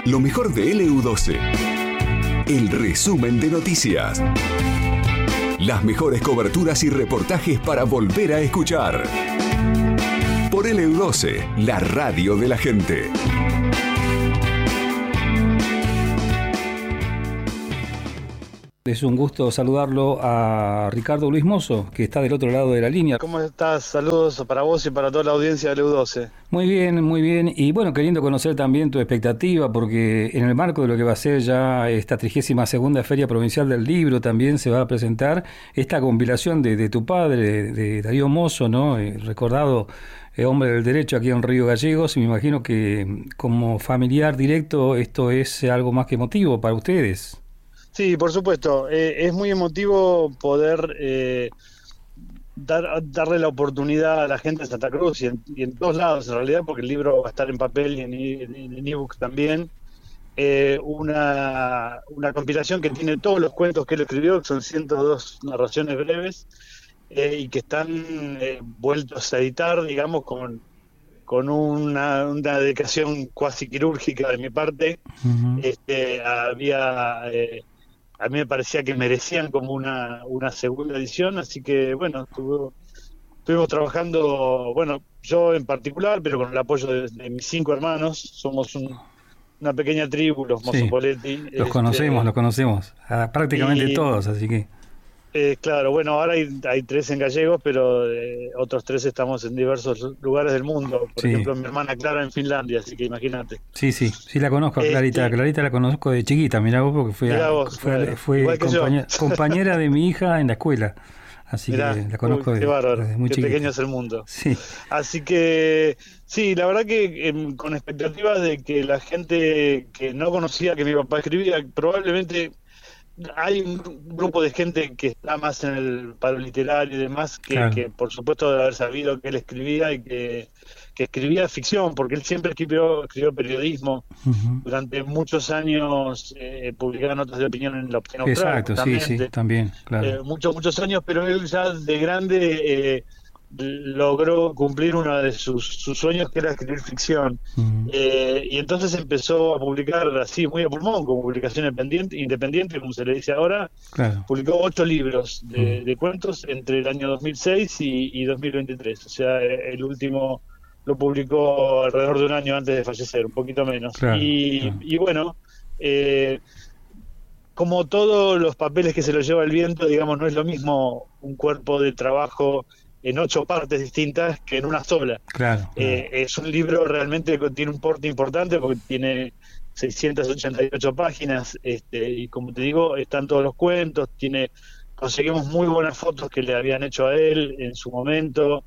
Lo mejor de LU12. El resumen de noticias. Las mejores coberturas y reportajes para volver a escuchar. Por LU12, la radio de la gente. Es un gusto saludarlo a Ricardo Luis Mozo, que está del otro lado de la línea. ¿Cómo estás? Saludos para vos y para toda la audiencia de LU12. Muy bien, muy bien. Y bueno, queriendo conocer también tu expectativa, porque en el marco de lo que va a ser ya esta 32ª Feria Provincial del Libro, también se va a presentar esta compilación de tu padre, de Darío Mozo, ¿no? Recordado hombre del derecho aquí en Río Gallegos, y me imagino que como familiar directo esto es algo más que emotivo para ustedes. Sí, por supuesto. Es muy emotivo poder darle la oportunidad a la gente de Santa Cruz y en todos lados, en realidad, porque el libro va a estar en papel y en ebook también. Una compilación que tiene todos los cuentos que él escribió, que son 102 narraciones breves, y que están vueltos a editar, digamos, con una dedicación cuasi quirúrgica de mi parte. Uh-huh. A mí me parecía que merecían como una segunda edición, así que bueno, estuvimos trabajando, bueno, yo en particular, pero con el apoyo de mis 5 hermanos. Somos una pequeña tribu, los Mozo Poletti. Los conocemos, prácticamente todos, así que... Claro, bueno, ahora hay 3 en Gallegos, pero otros 3 estamos en diversos lugares del mundo. Por ejemplo, mi hermana Clara en Finlandia, así que imagínate. Sí la conozco a Clarita. Clarita la conozco de chiquita, mirá vos, porque fue compañera de mi hija en la escuela. Así mirá, que la conozco qué bárbaro, desde muy qué chiquita. Pequeño es el mundo. Sí. Así que, sí, la verdad que con expectativas de que la gente que no conocía que mi papá escribía, probablemente... Hay un grupo de gente que está más en el palo literario y demás, que por supuesto debe haber sabido que él escribía y que escribía ficción, porque él siempre escribió periodismo. Uh-huh. Durante muchos años publicaba notas de opinión en La Opinión Austral. Exacto, sí, también, claro. Muchos años, pero él ya de grande... logró cumplir uno de sus sueños, que era escribir ficción. Uh-huh. Y entonces empezó a publicar así, muy a pulmón, como publicación independiente, como se le dice ahora. Claro. Publicó 8 libros de cuentos entre el año 2006 y 2023. O sea, el último lo publicó alrededor de un año antes de fallecer, un poquito menos. Claro. Y bueno, como todos los papeles que se los lleva el viento, digamos, no es lo mismo un cuerpo de trabajo en 8 partes distintas que en una sola. Claro. Es un libro realmente que tiene un porte importante, porque tiene 688 páginas, y como te digo, están todos los cuentos, conseguimos muy buenas fotos que le habían hecho a él en su momento,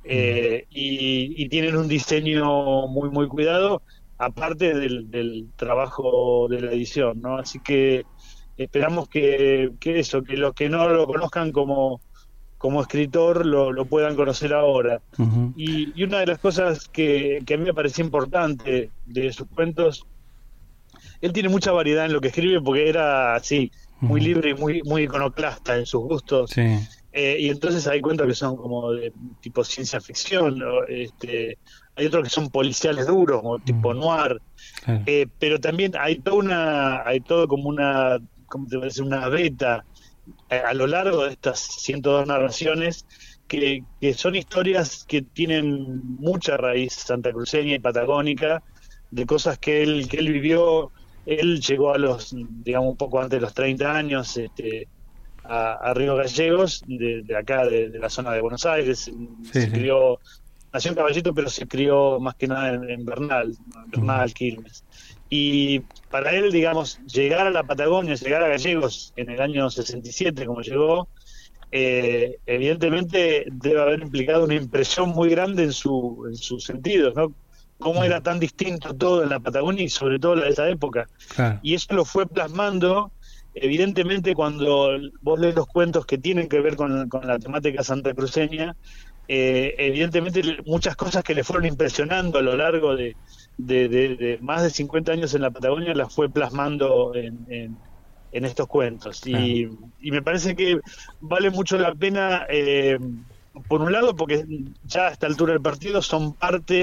y tienen un diseño muy muy cuidado, aparte del trabajo de la edición, ¿no? Así que esperamos que los que no lo conozcan como escritor lo puedan conocer ahora. Uh-huh. Y una de las cosas que a mí me parecía importante de sus cuentos, él tiene mucha variedad en lo que escribe, porque era así, muy libre y muy iconoclasta en sus gustos. Sí. Y entonces hay cuentos que son como de tipo ciencia ficción, ¿no? Hay otros que son policiales duros, como tipo noir. Claro. Pero también hay todo como una, ¿cómo te voy a decir? Una beta a lo largo de estas 102 narraciones, que son historias que tienen mucha raíz santacruceña y patagónica, de cosas que él vivió. Él llegó digamos, un poco antes de los 30 años a Río Gallegos, de acá, de la zona de Buenos Aires. Nació en Caballito, pero se crió más que nada en Bernal, Quilmes. Y para él, digamos, llegar a la Patagonia, llegar a Gallegos en el año 67, como llegó, evidentemente debe haber implicado una impresión muy grande en sus sentidos, ¿no? Cómo era tan distinto todo en la Patagonia, y sobre todo en esa época. Claro. Y eso lo fue plasmando, evidentemente, cuando vos lees los cuentos que tienen que ver con la temática santacruceña, evidentemente muchas cosas que le fueron impresionando a lo largo de más de 50 años en la Patagonia las fue plasmando en estos cuentos. Y me parece que vale mucho la pena, por un lado, porque ya a esta altura del partido son parte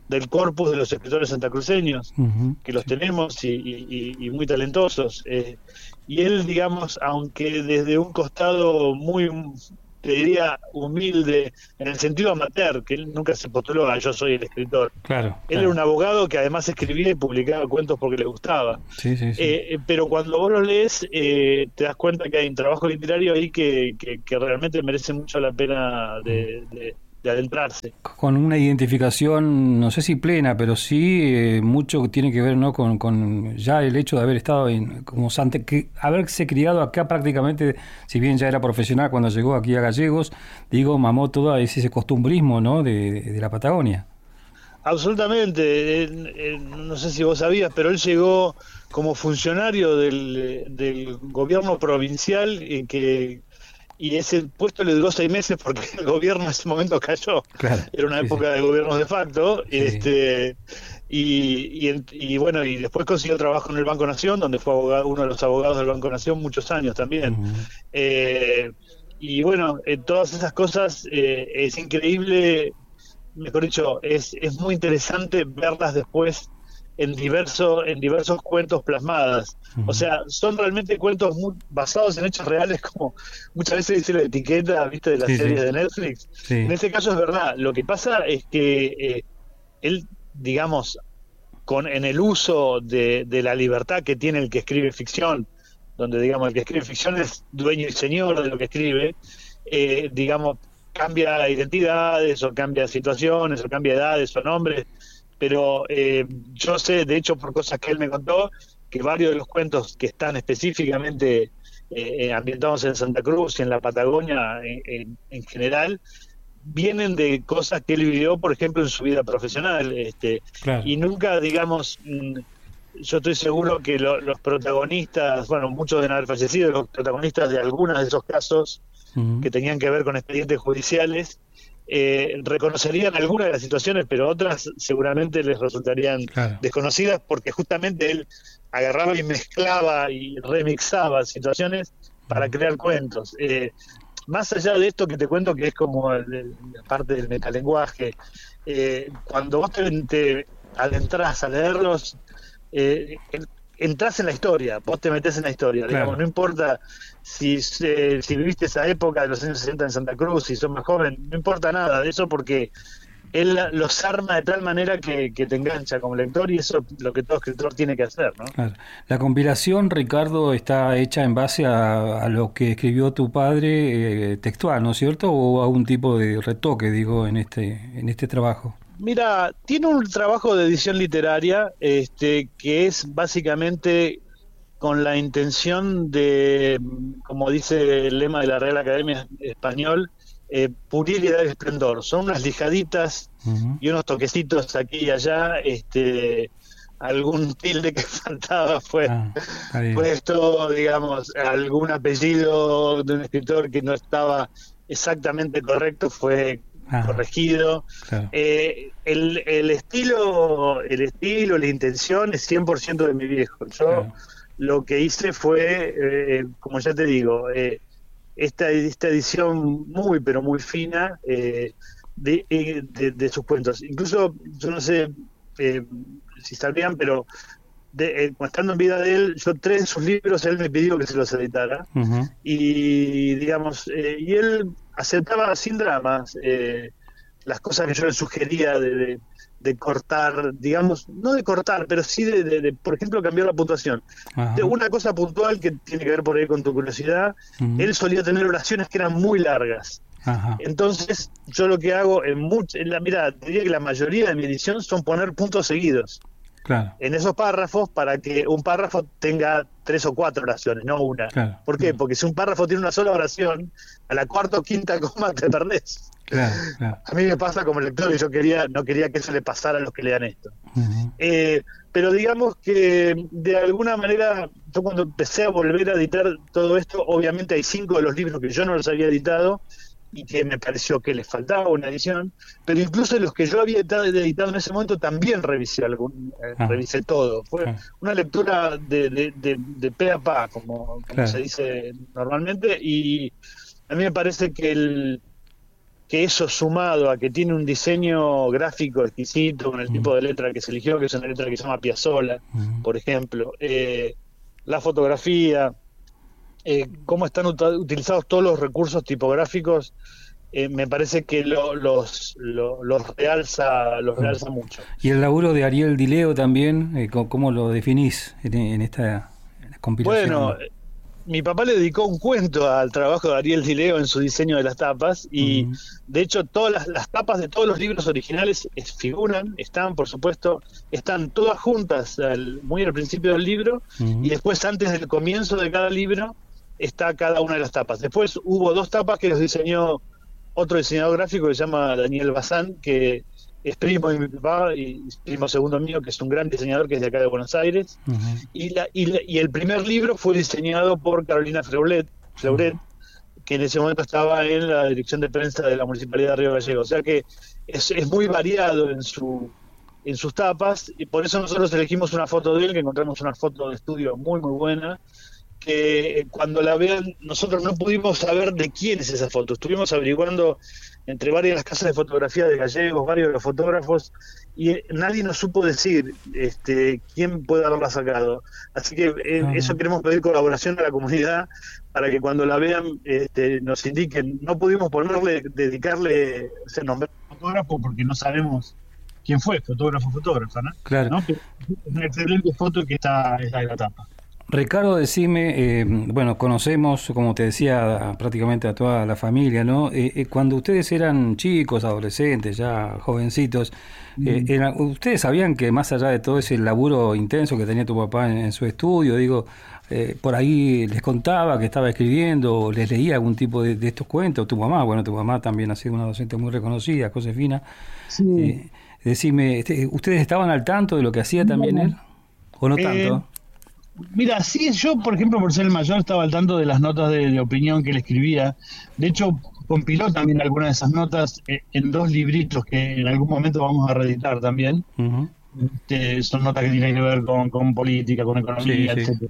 del corpus de los escritores santacruceños, que los tenemos y muy talentosos. Y él, digamos, aunque desde un costado muy, te diría, humilde, en el sentido amateur, que él nunca se postuló a yo soy el escritor. Claro. Él era un abogado que además escribía y publicaba cuentos porque le gustaba. Sí. Pero cuando vos lo lees, te das cuenta que hay un trabajo literario ahí que realmente merece mucho la pena de adentrarse. Con una identificación, no sé si plena, pero sí mucho tiene que ver, ¿no? con ya el hecho de haber estado como haberse criado acá prácticamente, si bien ya era profesional cuando llegó aquí a Gallegos, mamó todo ese costumbrismo, ¿no? de la Patagonia. Absolutamente. No sé si vos sabías, pero él llegó como funcionario del gobierno provincial y ese puesto le duró 6 meses porque el gobierno en ese momento cayó. Claro, era una época de gobierno de facto. Sí. Y bueno, y después consiguió trabajo en el Banco Nación, donde fue uno de los abogados del Banco Nación muchos años también. Y bueno, todas esas cosas es increíble, mejor dicho, es muy interesante verlas después en diversos cuentos plasmadas. O sea, son realmente cuentos muy basados en hechos reales, como muchas veces dice la etiqueta, viste, de las series de Netflix. Sí. En este caso es verdad. Lo que pasa es que él, digamos, en el uso de la libertad que tiene el que escribe ficción, donde, digamos, el que escribe ficción es dueño y señor de lo que escribe, digamos, cambia identidades o cambia situaciones o cambia edades o nombres, pero yo sé, de hecho, por cosas que él me contó, que varios de los cuentos que están específicamente ambientados en Santa Cruz y en la Patagonia en general, vienen de cosas que él vivió, por ejemplo, en su vida profesional. Claro. Y nunca, digamos, yo estoy seguro que los protagonistas, bueno, muchos deben haber fallecido, los protagonistas de algunos de esos casos que tenían que ver con expedientes judiciales, reconocerían algunas de las situaciones, pero otras seguramente les resultarían desconocidas, porque justamente él agarraba y mezclaba y remixaba situaciones para crear cuentos. Más allá de esto que te cuento, que es como la parte del metalenguaje, cuando vos te adentrás a leerlos, entras en la historia, vos te metés en la historia, digamos, no importa si viviste esa época de los años 60 en Santa Cruz, si sos más joven, no importa nada de eso, porque él los arma de tal manera que te engancha como lector, y eso es lo que todo escritor tiene que hacer, ¿no? Claro. La compilación, Ricardo, está hecha en base a lo que escribió tu padre textual, ¿no es cierto? ¿O a un tipo de retoque, digo, en este trabajo? Mira, tiene un trabajo de edición literaria que es básicamente con la intención de, como dice el lema de la Real Academia Español, pulir y dar esplendor. Son unas lijaditas y unos toquecitos aquí y allá, algún tilde que faltaba fue puesto, digamos, algún apellido de un escritor que no estaba exactamente correcto fue corregido. Claro. El estilo, la intención es 100% de mi viejo. Yo lo que hice fue, como ya te digo, esta edición muy pero muy fina de sus cuentos. Incluso, yo no sé si sabían, pero estando en vida de él, yo 3 de sus libros él me pidió que se los editara, y digamos, y él aceptaba sin dramas las cosas que yo le sugería de cortar, digamos, no de cortar, pero sí de por ejemplo, cambiar la puntuación. De una cosa puntual que tiene que ver por ahí con tu curiosidad, él solía tener oraciones que eran muy largas. Entonces, yo lo que hago mira, diría que la mayoría de mi edición son poner puntos seguidos. Claro. En esos párrafos, para que un párrafo tenga 3 o 4 oraciones, no una. Claro. ¿Por qué? Porque si un párrafo tiene una sola oración, a la cuarta o quinta coma te perdés. Claro. A mí me pasa como lector, y yo no quería que eso le pasara a los que lean esto. Pero digamos que de alguna manera, yo cuando empecé a volver a editar todo esto, obviamente hay 5 de los libros que yo no los había editado y que me pareció que les faltaba una edición, pero incluso los que yo había editado en ese momento también revisé revisé todo. Fue una lectura de pe a pa, como se dice normalmente, y a mí me parece que que eso sumado a que tiene un diseño gráfico exquisito con el tipo de letra que se eligió, que es una letra que se llama Piazzolla, por ejemplo, la fotografía, cómo están utilizados todos los recursos tipográficos, me parece que los realza mucho. Y el laburo de Ariel Di Leo también, ¿cómo lo definís en esta compilación? Bueno, mi papá le dedicó un cuento al trabajo de Ariel Di Leo en su diseño de las tapas, y de hecho todas las tapas de todos los libros originales están, por supuesto, están todas juntas muy al principio del libro, y después antes del comienzo de cada libro está cada una de las tapas. Después hubo 2 tapas que los diseñó otro diseñador gráfico que se llama Daniel Bazán, que es primo de mi papá y primo segundo mío, que es un gran diseñador que es de acá de Buenos Aires. Y el primer libro fue diseñado por Carolina Fleuret, que en ese momento estaba en la dirección de prensa de la Municipalidad de Río Gallegos. O sea que es muy variado en sus tapas, y por eso nosotros elegimos una foto de él, que encontramos una foto de estudio muy muy buena, que cuando la vean, nosotros no pudimos saber de quién es esa foto. Estuvimos averiguando entre varias de las casas de fotografía de Gallegos, varios de los fotógrafos, y nadie nos supo decir quién puede haberla sacado. Así que eso queremos pedir colaboración a la comunidad para que cuando la vean nos indiquen. No pudimos dedicarle ese nombre al fotógrafo porque no sabemos quién fue, fotógrafa, ¿no? Claro. ¿No? Es una excelente foto que está en la tapa. Ricardo, decime, bueno, conocemos, como te decía, prácticamente a toda la familia, ¿no? Cuando ustedes eran chicos, adolescentes, ya jovencitos, ¿ustedes sabían que más allá de todo ese laburo intenso que tenía tu papá en su estudio, digo, por ahí les contaba que estaba escribiendo, o les leía algún tipo de estos cuentos? Tu mamá también ha sido una docente muy reconocida, Josefina. Sí. Decime, ¿ustedes estaban al tanto de lo que hacía también él? ¿O no tanto? Mira, sí, yo, por ejemplo, por ser el mayor, estaba al tanto de las notas de opinión que él escribía. De hecho, compiló también algunas de esas notas en 2 libritos que en algún momento vamos a reeditar también. Son notas que tienen que ver con política, con economía, etcétera.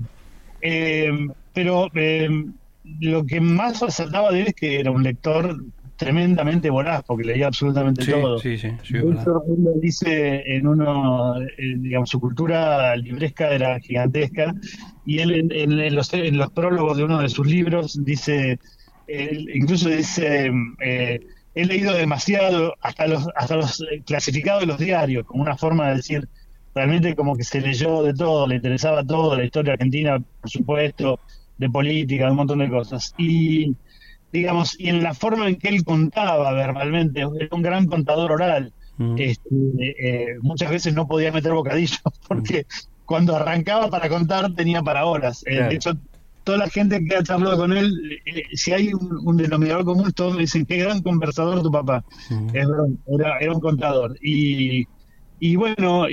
Pero lo que más resaltaba de él es que era un lector tremendamente voraz, porque leía absolutamente todo. Sí, Él lo dice en uno, digamos, su cultura libresca era gigantesca, y él en los prólogos de uno de sus libros dice, incluso dice, he leído demasiado, hasta los clasificados de los diarios, como una forma de decir, realmente como que se leyó de todo, le interesaba todo, la historia argentina, por supuesto, de política, de un montón de cosas. Y digamos, y en la forma en que él contaba verbalmente, era un gran contador oral. Muchas veces no podía meter bocadillos, porque cuando arrancaba para contar tenía para horas. Claro. De hecho, toda la gente que ha charlado con él, si hay un denominador común, todos me dicen, qué gran conversador tu papá. Es verdad, era un contador. Y bueno,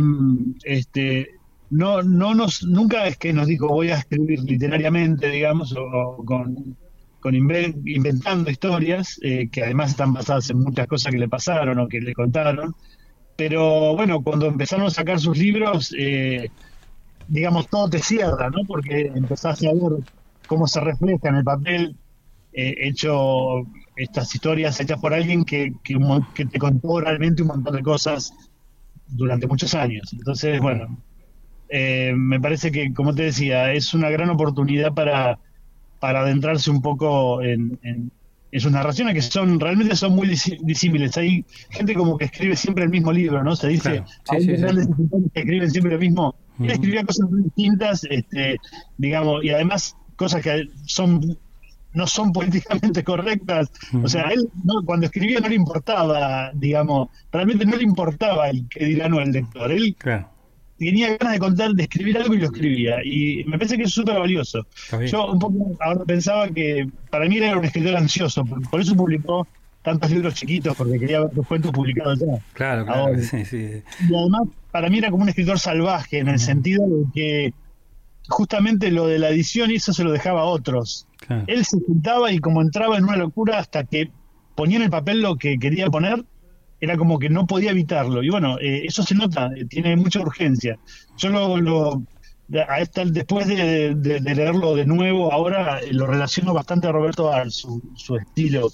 nunca es que nos dijo, voy a escribir literariamente, digamos, o inventando historias, que además están basadas en muchas cosas que le pasaron o que le contaron. Pero bueno, cuando empezaron a sacar sus libros, digamos, todo te cierra, ¿no? Porque empezás a ver cómo se refleja en el papel hecho estas historias hechas por alguien que te contó realmente un montón de cosas durante muchos años. Entonces, bueno, me parece que, como te decía, es una gran oportunidad para adentrarse un poco en sus narraciones, que realmente son muy disímiles. Hay gente como que escribe siempre el mismo libro, ¿no? Se dice, claro. Sí. Grandes escritores que escriben siempre lo mismo. Él escribía cosas muy distintas, digamos, y además cosas que no son políticamente correctas. O sea, él cuando escribía no le importaba, digamos, realmente no le importaba el que dirá no el lector. Él tenía ganas de escribir algo y lo escribía. Y me parece que es súper valioso. Yo un poco ahora pensaba que para mí era un escritor ansioso, por eso publicó tantos libros chiquitos, porque quería ver los cuentos publicados ya. Claro. Sí. Y además, para mí era como un escritor salvaje, en el sentido de que justamente lo de la edición, y eso se lo dejaba a otros. Claro. Él se juntaba y como entraba en una locura hasta que ponía en el papel lo que quería poner, era como que no podía evitarlo. Y bueno, eso se nota, tiene mucha urgencia. Yo después de leerlo de nuevo, ahora lo relaciono bastante a Roberto Arlt, su estilo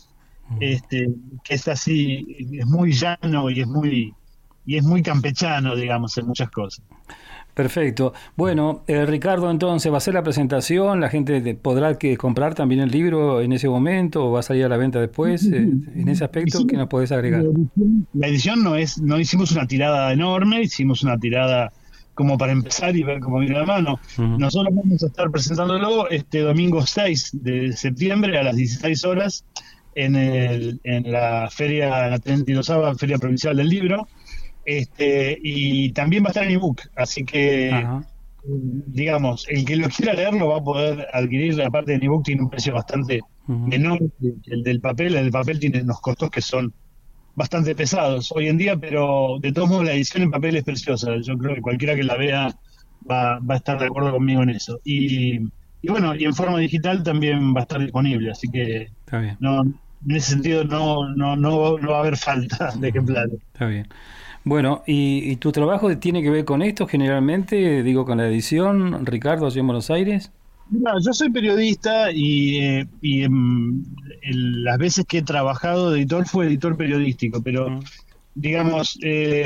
que es así, es muy llano y es muy campechano, digamos, en muchas cosas. Perfecto. Bueno, Ricardo, entonces va a ser la presentación, la gente podrá comprar también el libro en ese momento o va a salir a la venta después. En ese aspecto, ¿qué nos podés agregar? La edición no hicimos una tirada enorme, hicimos una tirada como para empezar y ver cómo viene la mano. Nosotros vamos a estar presentándolo este domingo 6 de septiembre a las 16 horas en la feria, la 32ª Feria Provincial del Libro. Y también va a estar en ebook, así que digamos, el que lo quiera leer lo va a poder adquirir. Aparte en ebook tiene un precio bastante menor que el del papel. El papel tiene unos costos que son bastante pesados hoy en día, pero de todos modos la edición en papel es preciosa. Yo creo que cualquiera que la vea va a estar de acuerdo conmigo en eso. Y bueno, y en forma digital también va a estar disponible, así que está bien. No, en ese sentido no va a haber falta de ejemplares. Está bien. Bueno, ¿y tu trabajo tiene que ver con esto generalmente, digo, con la edición, Ricardo, allí en Buenos Aires? No, yo soy periodista y las veces que he trabajado de editor fue editor periodístico, pero digamos,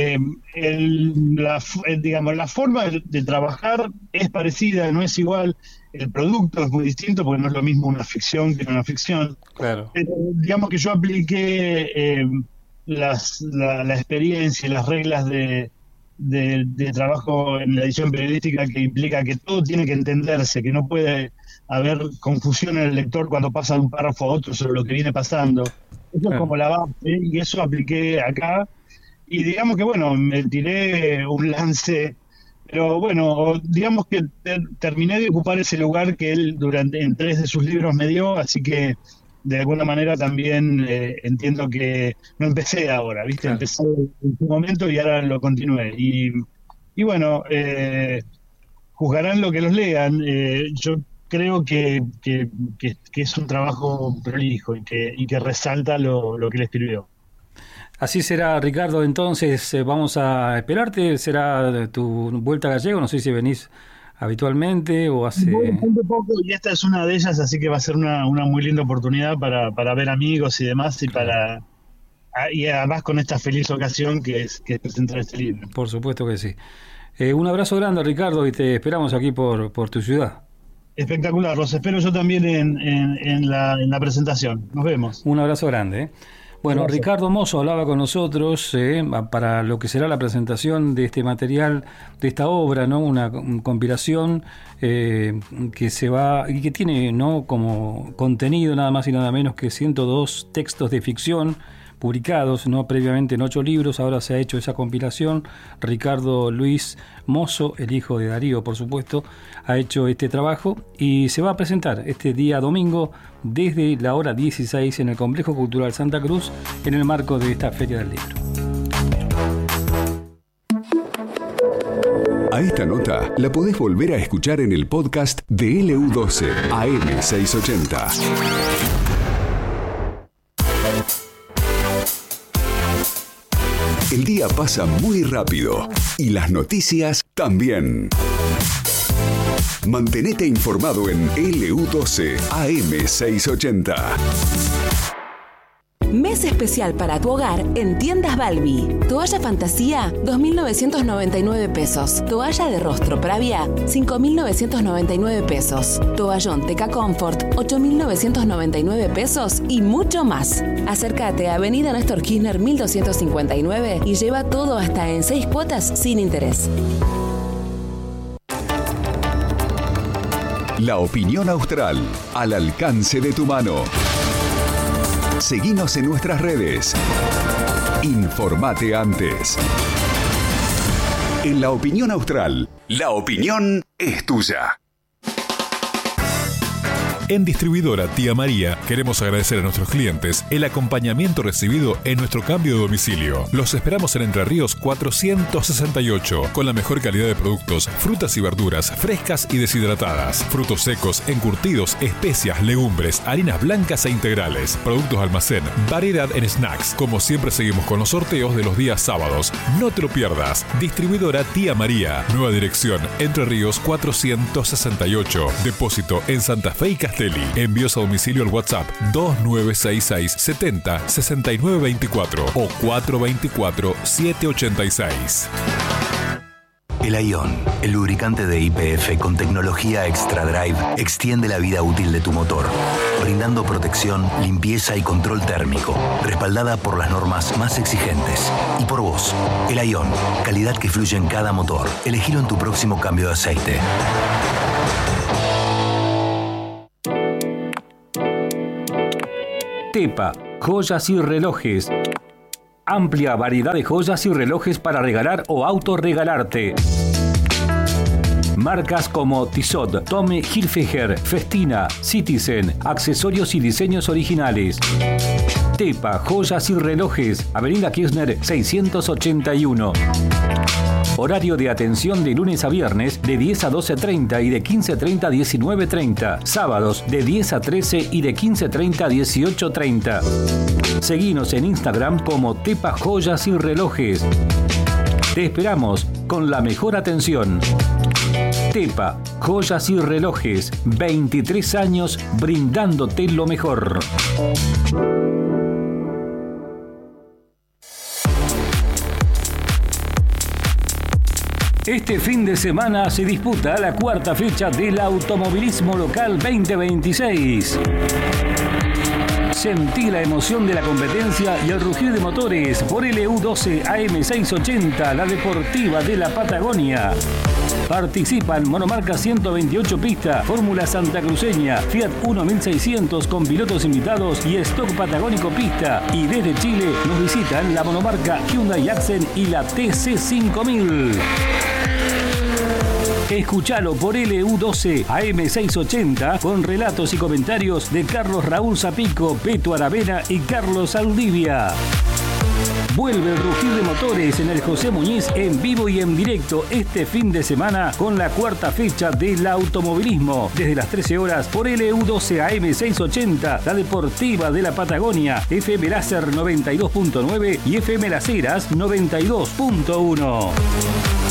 la forma de trabajar es parecida, no es igual, el producto es muy distinto porque no es lo mismo una ficción que una ficción. Claro. Pero digamos que yo apliqué la experiencia y las reglas de trabajo en la edición periodística, que implica que todo tiene que entenderse, que no puede haber confusión en el lector cuando pasa de un párrafo a otro sobre lo que viene pasando. Eso es como la base, y eso apliqué acá. Y digamos que, bueno, me tiré un lance, pero bueno, digamos que terminé de ocupar ese lugar que él en 3 de sus libros me dio, así que de alguna manera también entiendo que no empecé ahora, ¿viste? Claro. Empecé en su momento y ahora lo continué. Y bueno, juzgarán lo que los lean. Yo creo que es un trabajo prolijo y que resalta lo que él escribió. Así será, Ricardo. Entonces vamos a esperarte. Será tu vuelta a Gallego. No sé si venís habitualmente o hace... Bastante poco, y esta es una de ellas, así que va a ser una muy linda oportunidad para ver amigos y demás, y además con esta feliz ocasión que es presentar este libro. Por supuesto que sí. Un abrazo grande, Ricardo, y te esperamos aquí por tu ciudad. Espectacular, los espero yo también en la presentación. Nos vemos. Un abrazo grande. Bueno, Ricardo Mosso hablaba con nosotros para lo que será la presentación de este material, de esta obra, ¿no? Una compilación que se va y que tiene, ¿no?, como contenido nada más y nada menos que 102 textos de ficción publicados, ¿no?, previamente en 8 libros. Ahora se ha hecho esa compilación. Ricardo Luis Mosso, el hijo de Darío, por supuesto, ha hecho este trabajo y se va a presentar este día domingo desde la hora 16 en el Complejo Cultural Santa Cruz, en el marco de esta Feria del Libro. A esta nota la podés volver a escuchar en el podcast de LU12 AM680. El día pasa muy rápido y las noticias también. Mantenete informado en LU12 AM680. Mes especial para tu hogar en Tiendas Balbi. Toalla Fantasía, 2.999 pesos. Toalla de rostro Pravia, 5.999 pesos. Toallón Teca Comfort, 8.999 pesos y mucho más. Acércate a Avenida Néstor Kirchner 1259 y lleva todo hasta en 6 cuotas sin interés. La opinión austral, al alcance de tu mano. Seguinos en nuestras redes. Informate antes. En La Opinión Austral, la opinión es tuya. En Distribuidora Tía María queremos agradecer a nuestros clientes el acompañamiento recibido en nuestro cambio de domicilio. Los esperamos en Entre Ríos 468, con la mejor calidad de productos, frutas y verduras frescas y deshidratadas, frutos secos, encurtidos, especias, legumbres, harinas blancas e integrales, productos de almacén, variedad en snacks. Como siempre seguimos con los sorteos de los días sábados. No te lo pierdas. Distribuidora Tía María, nueva dirección, Entre Ríos 468, depósito en Santa Fe y Castellón. Castelli. Envíos a domicilio al WhatsApp 2966 70 69 24 o 424 786. El Ion, el lubricante de YPF con tecnología Extra Drive, extiende la vida útil de tu motor, brindando protección, limpieza y control térmico, respaldada por las normas más exigentes. Y por vos, el Ion, calidad que fluye en cada motor. Elegilo en tu próximo cambio de aceite. Tepa, joyas y relojes. Amplia variedad de joyas y relojes para regalar o autorregalarte. Marcas como Tissot, Tommy Hilfiger, Festina, Citizen, accesorios y diseños originales. Tepa, joyas y relojes, Avenida Kirchner 681. Horario de atención de lunes a viernes de 10 a 12:30 y de 15:30 a 19:30. Sábados de 10 a 13 y de 15:30 a 18:30. Seguinos en Instagram como Tepa Joyas y Relojes. Te esperamos con la mejor atención. Tepa Joyas y Relojes, 23 años brindándote lo mejor. Este fin de semana se disputa la cuarta fecha del Automovilismo Local 2026. Sentí la emoción de la competencia y el rugir de motores por LU12 AM680, la deportiva de la Patagonia. Participan Monomarca 128 Pista, Fórmula Santa Cruceña, Fiat Uno 1600 con pilotos invitados y Stock Patagónico Pista. Y desde Chile nos visitan la Monomarca Hyundai Accent y la TC5000. Escuchalo por LU12 AM680 con relatos y comentarios de Carlos Raúl Zapico, Peto Aravena y Carlos Aldivia. Vuelve el rugir de motores en el José Muñiz en vivo y en directo este fin de semana con la cuarta fecha del automovilismo. Desde las 13 horas por LU12 AM680, la deportiva de la Patagonia, FM Láser 92.9 y FM Las Heras 92.1.